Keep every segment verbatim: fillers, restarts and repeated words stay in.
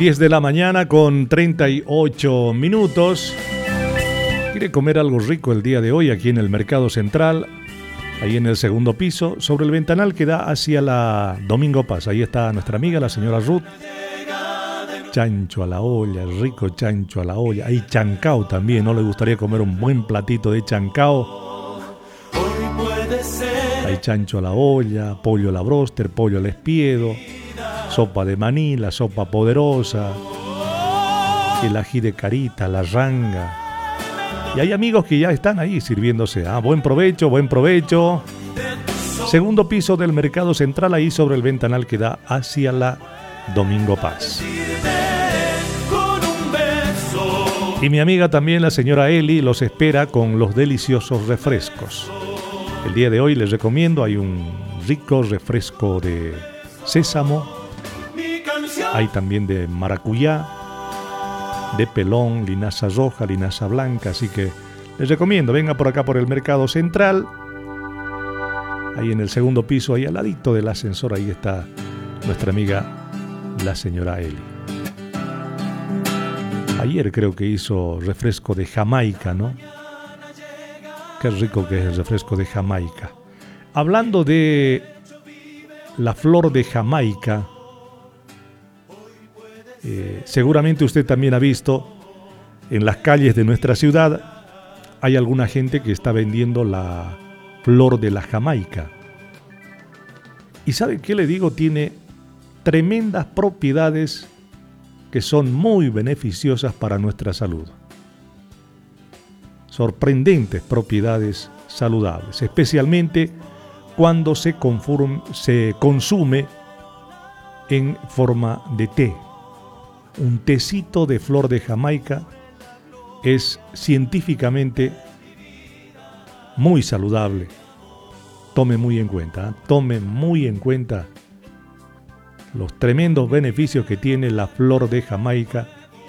diez de la mañana con treinta y ocho minutos. ¿Quiere comer algo rico el día de hoy aquí en el Mercado Central? Ahí en el segundo piso, sobre el ventanal que da hacia la Domingo Paz. Ahí está nuestra amiga, la señora Ruth. Chancho a la olla, rico chancho a la olla. Hay chancao también, ¿no le gustaría comer un buen platito de chancao? Hay chancho a la olla, pollo a la bróster, pollo al espiedo, sopa de maní, la sopa poderosa, el ají de carita, la ranga. Y hay amigos que ya están ahí sirviéndose. Ah, buen provecho, buen provecho. Segundo piso del Mercado Central, ahí sobre el ventanal que da hacia la Domingo Paz. Y mi amiga también, la señora Eli, los espera con los deliciosos refrescos. El día de hoy les recomiendo, hay un rico refresco de sésamo, hay también de maracuyá, de pelón, linaza roja, linaza blanca, así que les recomiendo, venga por acá por el Mercado Central, ahí en el segundo piso, ahí al ladito del ascensor, ahí está nuestra amiga, la señora Eli. Ayer creo que hizo refresco de Jamaica, ¿no? Qué rico que es el refresco de Jamaica. Hablando de la flor de Jamaica, eh, seguramente usted también ha visto en las calles de nuestra ciudad, hay alguna gente que está vendiendo la flor de la Jamaica. ¿Y sabe qué le digo? Tiene tremendas propiedades que son muy beneficiosas para nuestra salud. Sorprendentes propiedades saludables, especialmente cuando se, conform, se consume en forma de té. Un tecito de flor de Jamaica es científicamente muy saludable. Tome muy en cuenta, ¿eh? tome muy en cuenta los tremendos beneficios que tiene la flor de Jamaica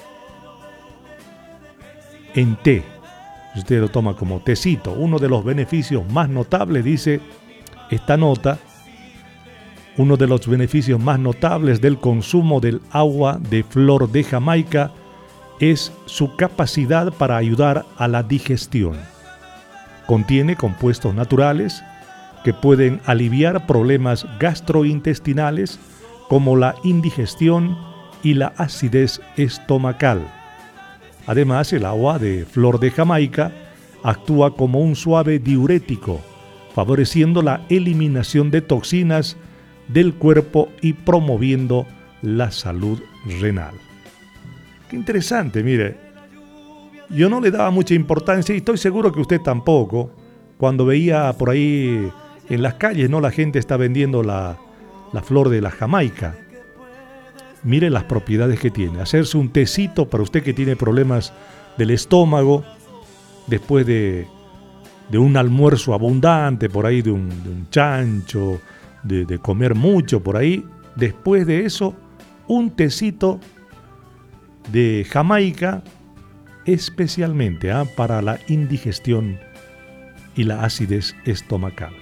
en té. Usted lo toma como tecito. Uno de los beneficios más notables, dice esta nota, uno de los beneficios más notables del consumo del agua de flor de Jamaica es su capacidad para ayudar a la digestión. Contiene compuestos naturales que pueden aliviar problemas gastrointestinales como la indigestión y la acidez estomacal. Además, el agua de flor de Jamaica actúa como un suave diurético, favoreciendo la eliminación de toxinas del cuerpo y promoviendo la salud renal. Qué interesante, mire. Yo no le daba mucha importancia y estoy seguro que usted tampoco, cuando veía por ahí en las calles, ¿no? La gente está vendiendo la, la flor de la Jamaica. Mire las propiedades que tiene. Hacerse un tecito para usted que tiene problemas del estómago, después de, de un almuerzo abundante, por ahí de un, de un chancho, de, de comer mucho por ahí. Después de eso, un tecito de Jamaica, especialmente ¿eh? para la indigestión y la acidez estomacal.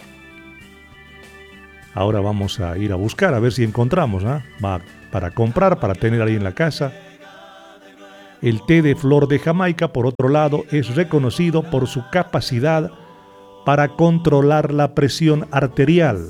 Ahora vamos a ir a buscar, a ver si encontramos, ¿eh? Va para comprar, para tener ahí en la casa. El té de flor de Jamaica, por otro lado, es reconocido por su capacidad para controlar la presión arterial.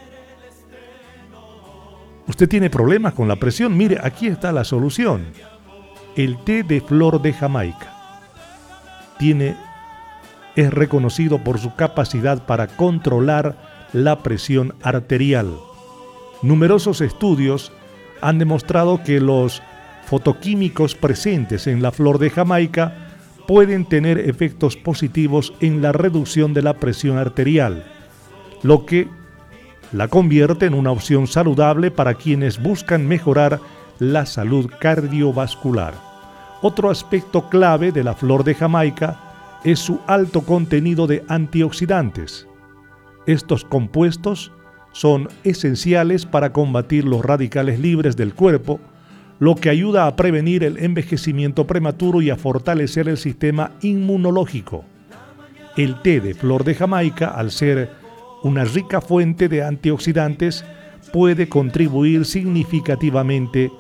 ¿Usted tiene problemas con la presión? Mire, aquí está la solución. El té de flor de Jamaica tiene, es reconocido por su capacidad para controlar la presión arterial. Numerosos estudios han demostrado que los fotoquímicos presentes en la flor de Jamaica pueden tener efectos positivos en la reducción de la presión arterial, lo que la convierte en una opción saludable para quienes buscan mejorar la salud cardiovascular. Otro aspecto clave de la flor de Jamaica es su alto contenido de antioxidantes. Estos compuestos son esenciales para combatir los radicales libres del cuerpo, lo que ayuda a prevenir el envejecimiento prematuro y a fortalecer el sistema inmunológico. El té de flor de Jamaica, al ser una rica fuente de antioxidantes, puede contribuir significativamente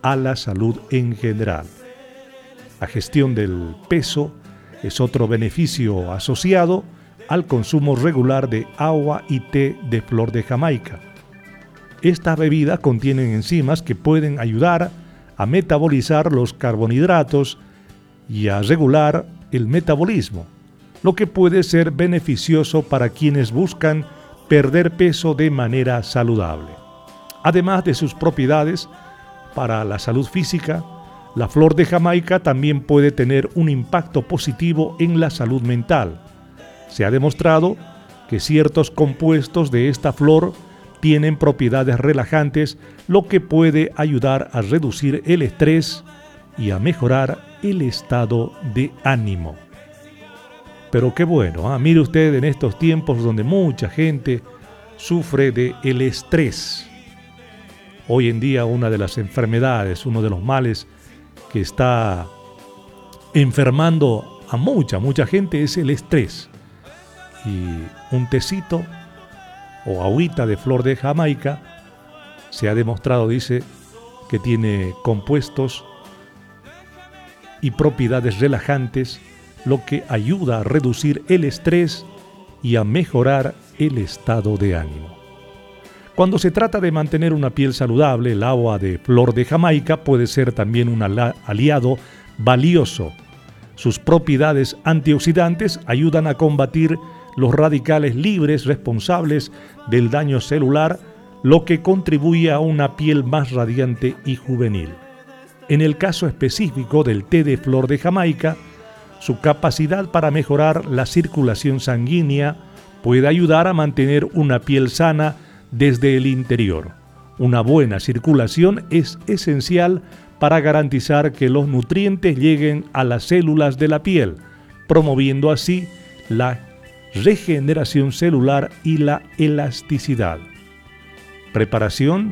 a la salud en general. La gestión del peso es otro beneficio asociado al consumo regular de agua y té de flor de Jamaica. Estas bebidas contienen enzimas que pueden ayudar a metabolizar los carbohidratos y a regular el metabolismo, lo que puede ser beneficioso para quienes buscan perder peso de manera saludable. Además de sus propiedades para la salud física, la flor de Jamaica también puede tener un impacto positivo en la salud mental. Se ha demostrado que ciertos compuestos de esta flor tienen propiedades relajantes, lo que puede ayudar a reducir el estrés y a mejorar el estado de ánimo. Pero qué bueno, ¿eh? Mire usted, en estos tiempos donde mucha gente sufre de el estrés. Hoy en día una de las enfermedades, uno de los males que está enfermando a mucha, mucha gente es el estrés. Y un tecito o agüita de flor de Jamaica se ha demostrado, dice, que tiene compuestos y propiedades relajantes, lo que ayuda a reducir el estrés y a mejorar el estado de ánimo. Cuando se trata de mantener una piel saludable, el agua de flor de Jamaica puede ser también un aliado valioso. Sus propiedades antioxidantes ayudan a combatir los radicales libres responsables del daño celular, lo que contribuye a una piel más radiante y juvenil. En el caso específico del té de flor de Jamaica, su capacidad para mejorar la circulación sanguínea puede ayudar a mantener una piel sana desde el interior. Una buena circulación es esencial para garantizar que los nutrientes lleguen a las células de la piel, promoviendo así la regeneración celular y la elasticidad. Preparación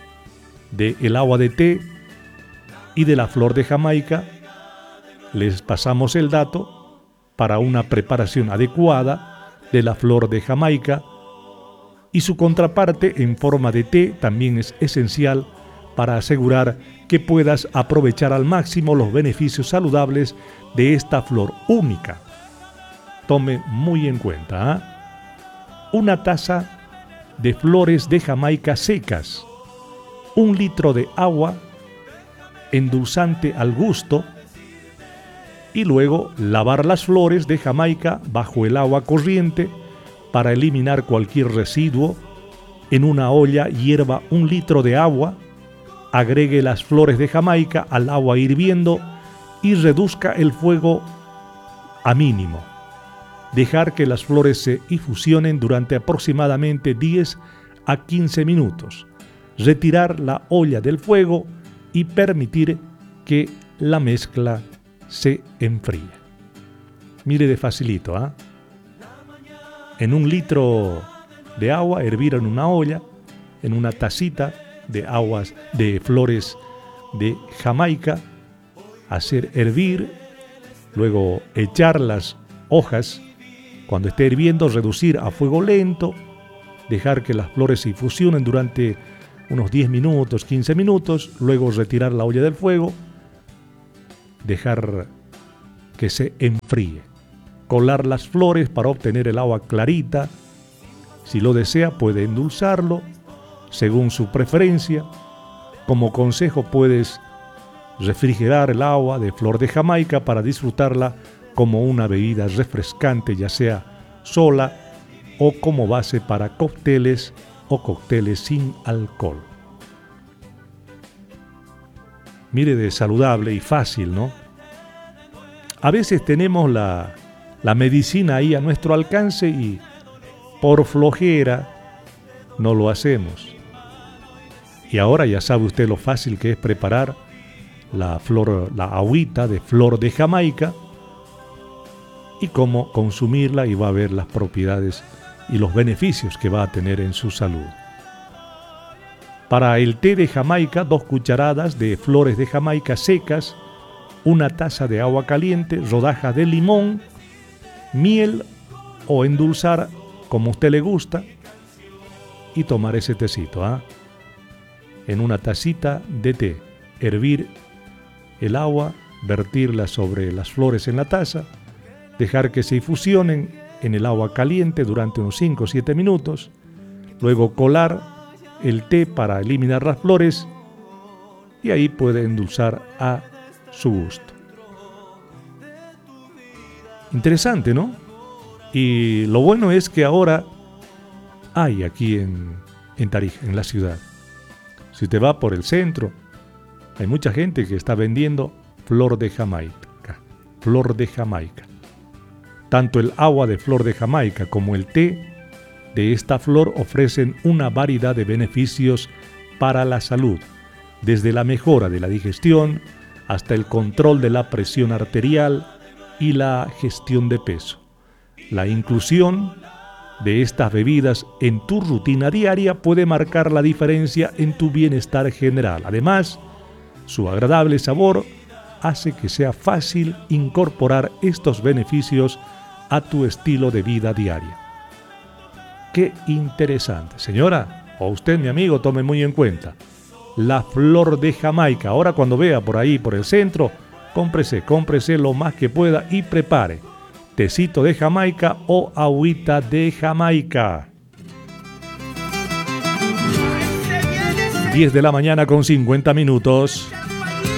del agua de té y de la flor de Jamaica. Les pasamos el dato para una preparación adecuada de la flor de Jamaica, y su contraparte en forma de té también es esencial para asegurar que puedas aprovechar al máximo los beneficios saludables de esta flor única. Tome muy en cuenta, ¿eh? Una taza de flores de Jamaica secas, un litro de agua, endulzante al gusto, y luego lavar las flores de Jamaica bajo el agua corriente para eliminar cualquier residuo. En una olla hierva un litro de agua, agregue las flores de Jamaica al agua hirviendo y reduzca el fuego a mínimo. Dejar que las flores se infusionen durante aproximadamente diez a quince minutos. Retirar la olla del fuego y permitir que la mezcla se enfríe. Mire de facilito, ¿ah? ¿eh? En un litro de agua, hervir en una olla, en una tacita de aguas de flores de Jamaica, hacer hervir, luego echar las hojas. Cuando esté hirviendo, reducir a fuego lento, dejar que las flores se infusionen durante unos diez minutos, quince minutos, luego retirar la olla del fuego, dejar que se enfríe. Colar las flores para obtener el agua clarita. Si lo desea, puede endulzarlo según su preferencia. Como consejo, puedes refrigerar el agua de flor de Jamaica para disfrutarla como una bebida refrescante, ya sea sola o como base para cócteles o cócteles sin alcohol. Mire de saludable y fácil, ¿no? A veces tenemos la, la medicina ahí a nuestro alcance y por flojera no lo hacemos. Y ahora ya sabe usted lo fácil que es preparar la flor, la agüita de flor de Jamaica, y cómo consumirla, y va a ver las propiedades y los beneficios que va a tener en su salud. Para el té de Jamaica, dos cucharadas de flores de Jamaica secas, una taza de agua caliente, rodajas de limón, miel o endulzar como a usted le gusta, y tomar ese tecito, ¿eh? En una tacita de té. hervir el agua, vertirla sobre las flores en la taza, dejar que se infusionen en el agua caliente durante unos cinco o siete minutos, luego colar el té para eliminar las flores y ahí puede endulzar a su gusto. Interesante, ¿no? Y lo bueno es que ahora hay aquí en, en Tarija, en la ciudad. Si te va por el centro, hay mucha gente que está vendiendo flor de Jamaica, flor de Jamaica. Tanto el agua de flor de Jamaica como el té de esta flor ofrecen una variedad de beneficios para la salud, desde la mejora de la digestión hasta el control de la presión arterial y la gestión de peso. La inclusión de estas bebidas en tu rutina diaria puede marcar la diferencia en tu bienestar general. Además, su agradable sabor hace que sea fácil incorporar estos beneficios a tu estilo de vida diaria. ¡Qué interesante! Señora, o usted, mi amigo, tome muy en cuenta la flor de Jamaica. Ahora cuando vea por ahí, por el centro, cómprese, cómprese lo más que pueda y prepare tecito de Jamaica o agüita de Jamaica. diez de la mañana con cincuenta minutos.